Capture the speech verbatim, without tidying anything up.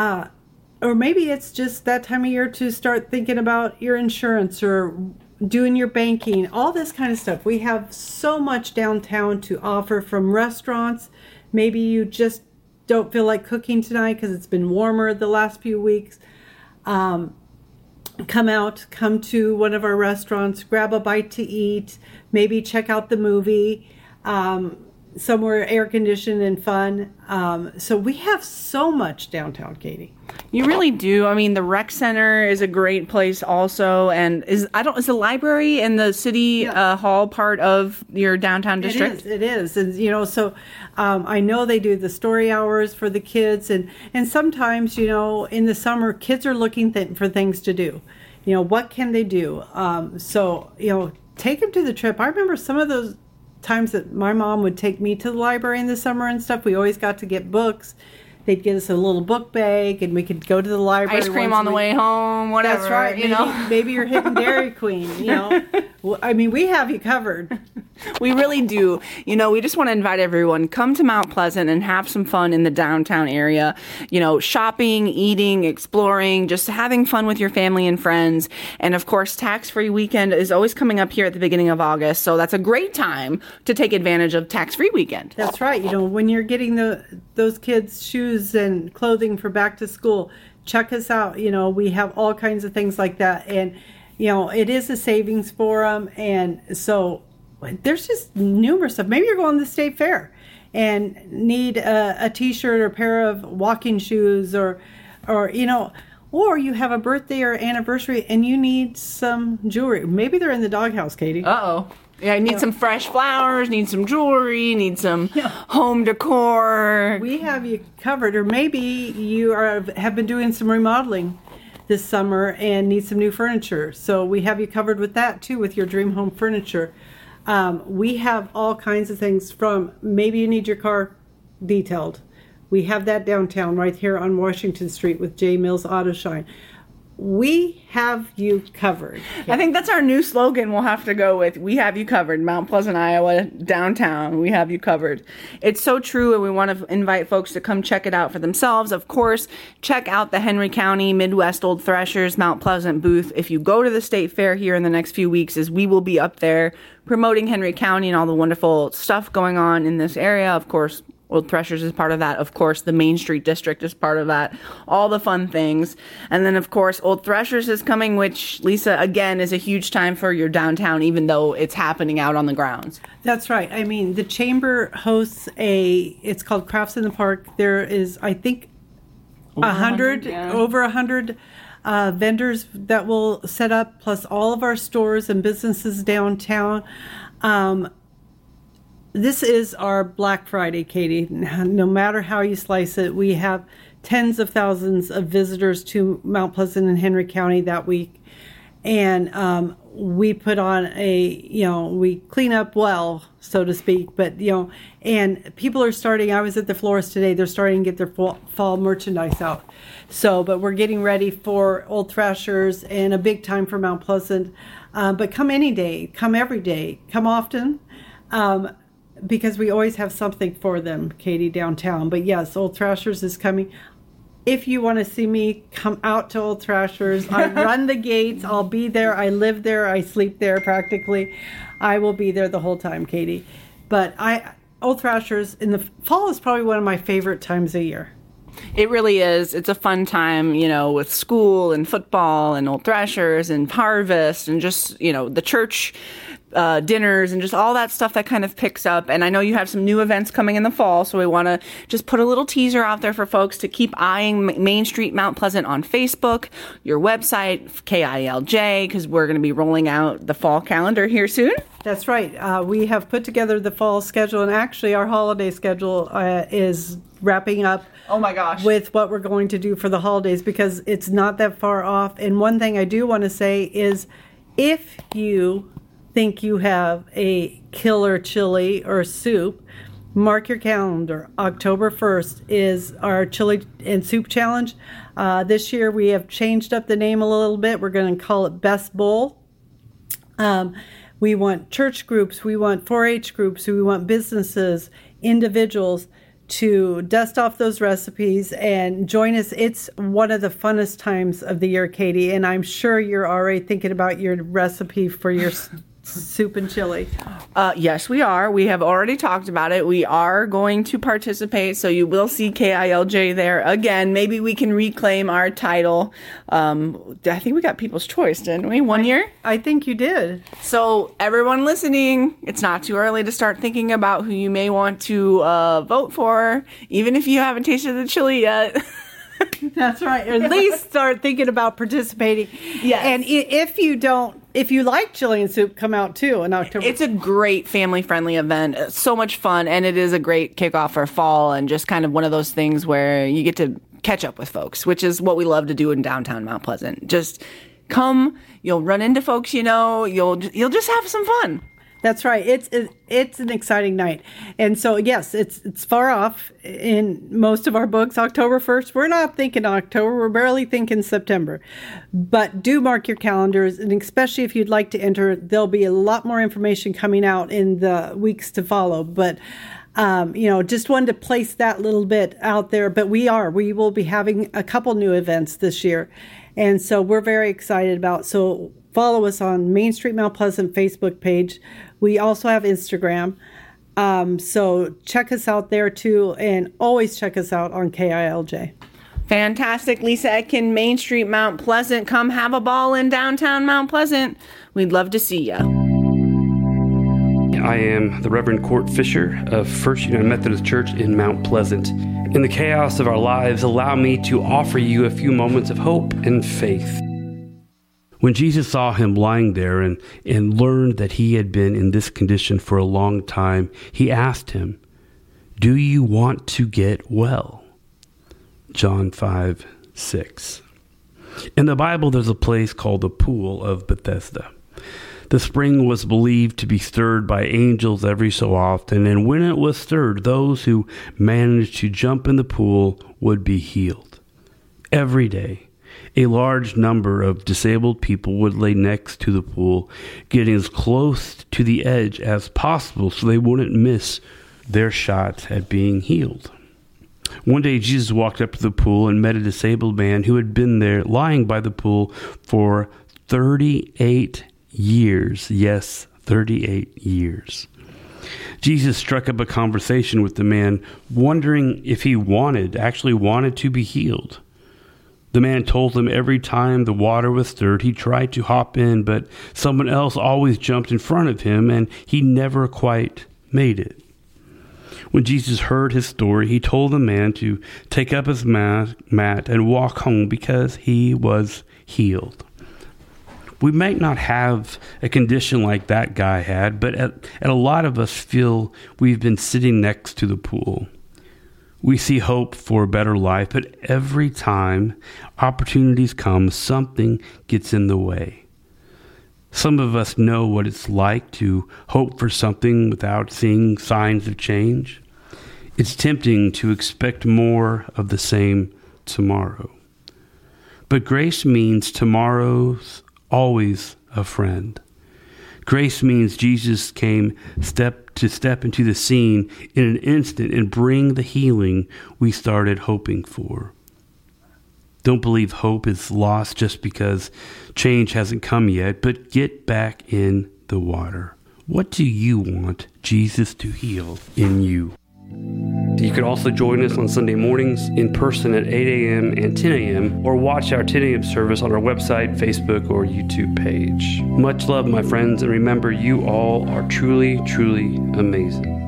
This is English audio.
Uh, or maybe it's just that time of year to start thinking about your insurance or doing your banking, all this kind of stuff. We have so much downtown to offer, from restaurants. Maybe you just don't feel like cooking tonight because it's been warmer the last few weeks. Um, come out, come to one of our restaurants, grab a bite to eat, maybe check out the movie. Um, somewhere air conditioned and fun. Um, so we have so much downtown, Katie. You really do. I mean, the rec center is a great place also. And is I don't is the library and the city yeah. uh, hall part of your downtown district? It is. It is. And, you know, so um, I know they do the story hours for the kids. And, and sometimes, you know, in the summer, kids are looking th- for things to do. You know, what can they do? Um, so, you know, take them to the trip. I remember some of those times that my mom would take me to the library in the summer and stuff. We always got to get books. They'd get us a little book bag, and we could go to the library. Ice cream on the way home, whatever. That's right. You maybe, know, maybe you're hitting Dairy Queen. You know, well, I mean, we have you covered. We really do. You know, we just want to invite everyone, come to Mount Pleasant and have some fun in the downtown area. You know, shopping, eating, exploring, just having fun with your family and friends. And of course, tax-free weekend is always coming up here at the beginning of August. So that's a great time to take advantage of tax-free weekend. That's right. You know, when you're getting the those kids shoes and clothing for back to school, check us out. You know, we have all kinds of things like that. And, you know, it is a savings for them. And so there's just numerous stuff. Maybe you're going to the state fair and need a, a t-shirt or a pair of walking shoes, or, or, you know, or you have a birthday or anniversary and you need some jewelry. Maybe they're in the doghouse, Katie. Uh-oh. Yeah, I need yeah. some fresh flowers, need some jewelry, need some yeah. home decor. We have you covered. Or maybe you are have been doing some remodeling this summer and need some new furniture. So we have you covered with that too, with your dream home furniture. Um, we have all kinds of things, from maybe you need your car detailed. We have that downtown right here on Washington Street with J. Mills Auto Shine. We have you covered. I think that's our new slogan we'll have to go with. We have you covered. Mount Pleasant, Iowa, downtown. We have you covered. It's so true, and we want to invite folks to come check it out for themselves. Of course, check out the Henry County Midwest Old Threshers Mount Pleasant booth. If you go to the state fair here in the next few weeks, as we will be up there promoting Henry County and all the wonderful stuff going on in this area. Of course, Old Threshers is part of that. Of course, the Main Street District is part of that. All the fun things. And then, of course, Old Threshers is coming, which, Lisa, again, is a huge time for your downtown, even though it's happening out on the grounds. That's right. I mean, the Chamber hosts a, it's called Crafts in the Park. There is, I think, a hundred, yeah. over a hundred uh, vendors that will set up, plus all of our stores and businesses downtown. Um, This is our Black Friday, Katie. No matter how you slice it, we have tens of thousands of visitors to Mount Pleasant and Henry County that week. And um, we put on a, you know, we clean up well, so to speak. But, you know, and people are starting, I was at the florist today, they're starting to get their fall, fall merchandise out. So, but we're getting ready for Old Threshers and a big time for Mount Pleasant. Uh, but come any day, come every day, come often. Um, because we always have something for them, Katie, downtown. But yes, Old Threshers is coming. If you want to see me, come out to Old Threshers. I run the gates. I'll be there. I live there. I sleep there practically. I will be there the whole time, Katie. But I, Old Threshers in the fall is probably one of my favorite times of year. It really is. It's a fun time, you know, with school and football and Old Threshers and harvest and just, you know, the church uh, dinners and just all that stuff that kind of picks up. And I know you have some new events coming in the fall, so we want to just put a little teaser out there for folks to keep eyeing Main Street Mount Pleasant on Facebook, your website, K I L J, because we're going to be rolling out the fall calendar here soon. That's right. Uh, we have put together the fall schedule, and actually our holiday schedule uh, is wrapping up. Oh my gosh. With what we're going to do for the holidays, because it's not that far off. And one thing I do want to say is, if you think you have a killer chili or soup, mark your calendar. October first is our chili and soup challenge. Uh, this year we have changed up the name a little bit. We're going to call it Best Bowl. Um, we want church groups, we want four H groups, we want businesses, individuals to dust off those recipes and join us. It's one of the funnest times of the year, Katie, and I'm sure you're already thinking about your recipe for your soup and chili. Uh, yes, we are. We have already talked about it. We are going to participate, so you will see K I L J there again. Maybe we can reclaim our title. Um, I think we got People's Choice, didn't we? One year? I think you did. So everyone listening, it's not too early to start thinking about who you may want to uh, vote for, even if you haven't tasted the chili yet. That's right. Or at least start thinking about participating. Yes. And if you don't, if you like chili and soup, come out too in October. It's a great family-friendly event. It's so much fun, and it is a great kickoff for fall and just kind of one of those things where you get to catch up with folks, which is what we love to do in downtown Mount Pleasant. Just come, you'll run into folks you know, you'll you'll just have some fun. That's right. It's it's an exciting night. And so, yes, it's it's far off in most of our books. October first, we're not thinking October. We're barely thinking September. But do mark your calendars, and especially if you'd like to enter, there'll be a lot more information coming out in the weeks to follow. But, um, you know, just wanted to place that little bit out there. But we are. We will be having a couple new events this year. And so we're very excited about So follow us on Main Street Mount Pleasant Facebook page. We also have Instagram. Um, so check us out there too. And always check us out on K I L J. Fantastic. Lisa Etkin, Main Street Mount Pleasant. Come have a ball in downtown Mount Pleasant. We'd love to see you. I am the Reverend Court Fisher of First United Methodist Church in Mount Pleasant. In the chaos of our lives, allow me to offer you a few moments of hope and faith. When Jesus saw him lying there and, and learned that he had been in this condition for a long time, he asked him, "Do you want to get well?" John five six. In the Bible, there's a place called the Pool of Bethesda. The spring was believed to be stirred by angels every so often, and when it was stirred, those who managed to jump in the pool would be healed. Every day, a large number of disabled people would lay next to the pool, getting as close to the edge as possible so they wouldn't miss their shot at being healed. One day, Jesus walked up to the pool and met a disabled man who had been there lying by the pool for thirty-eight years. Yes, thirty-eight years. Jesus struck up a conversation with the man, wondering if he wanted, actually wanted to be healed. The man told him every time the water was stirred, he tried to hop in, but someone else always jumped in front of him, and he never quite made it. When Jesus heard his story, he told the man to take up his mat, mat and walk home because he was healed. We might not have a condition like that guy had, but at, at a lot of us feel we've been sitting next to the pool. We see hope for a better life, but every time opportunities come, something gets in the way. Some of us know what it's like to hope for something without seeing signs of change. It's tempting to expect more of the same tomorrow. But grace means tomorrow's always a friend. Grace means Jesus came step to step into the scene in an instant and bring the healing we started hoping for. Don't believe hope is lost just because change hasn't come yet, but get back in the water. What do you want Jesus to heal in you? You can also join us on Sunday mornings in person at eight a.m. and ten a.m. or watch our ten a.m. service on our website, Facebook, or YouTube page. Much love, my friends, and remember, you all are truly, truly amazing.